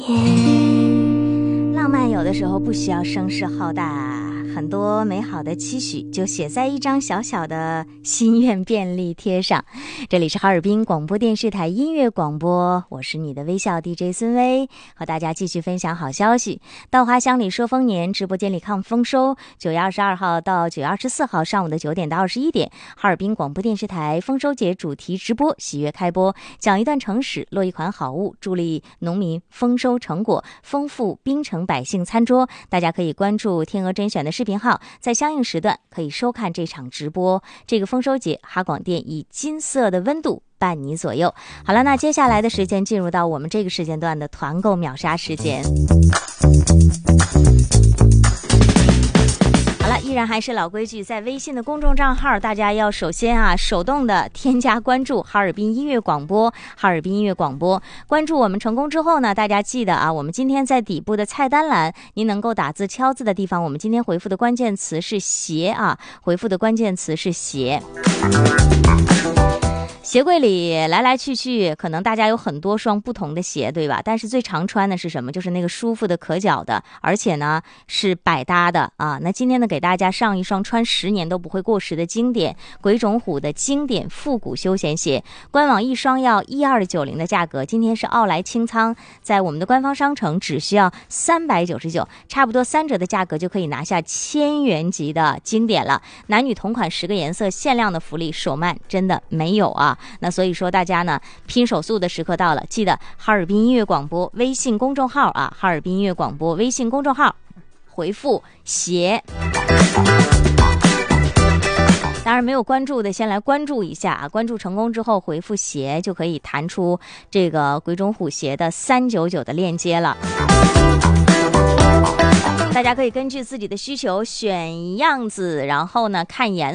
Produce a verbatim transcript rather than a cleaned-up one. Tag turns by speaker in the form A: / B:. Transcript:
A: 浪漫有的时候不需要声势浩大，很多美好的期许就写在一张小小的心愿便利贴上。这里是哈尔滨广播电视台音乐广播，我是你的微笑 D J 孙薇，和大家继续分享好消息。稻花乡里说丰年直播间里抗丰收，九月二十二号到九月二十四号上午的九点到二十一点，哈尔滨广播电视台丰收节主题直播喜悦开播，讲一段城史，落一款好物，助力农民丰收成果，丰富滨城百姓餐桌。大家可以关注天鹅甄选的视频号，在相应时段可以收看这场直播。这个丰收节，哈广电以金色的温度伴你左右。好了，那接下来的时间进入到我们这个时间段的团购秒杀时间。好了，依然还是老规矩，在微信的公众账号，大家要首先啊手动的添加关注哈尔滨音乐广播，哈尔滨音乐广播。关注我们成功之后呢，大家记得啊，我们今天在底部的菜单栏，您能够打字敲字的地方，我们今天回复的关键词是鞋啊，回复的关键词是鞋。鞋柜里来来去去，可能大家有很多双不同的鞋，对吧？但是最常穿的是什么？就是那个舒服的可脚的，而且呢是百搭的啊。那今天呢，给大家上一双穿十年都不会过时的经典鬼冢虎的经典复古休闲鞋，官网一双要一二九零的价格，今天是奥莱清仓，在我们的官方商城只需要三百九十九，差不多三折的价格就可以拿下千元级的经典了。男女同款十个颜色限量的福利，手慢真的没有啊。那所以说大家呢拼手速的时刻到了，记得哈尔滨音乐广播微信公众号啊，哈尔滨音乐广播微信公众号回复鞋。当然没有关注的先来关注一下啊，关注成功之后回复鞋就可以弹出这个鬼冢虎鞋的三九九的链接了。大家可以根据自己的需求选样子，然后呢看颜